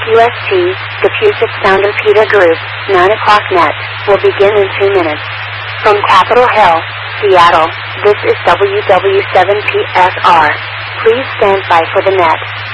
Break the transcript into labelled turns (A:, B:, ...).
A: QST, the Puget Sound Repeater Group, 9 o'clock net, will begin in 2 minutes. From Capitol Hill, Seattle, this is WW7PSR. Please stand by for the net.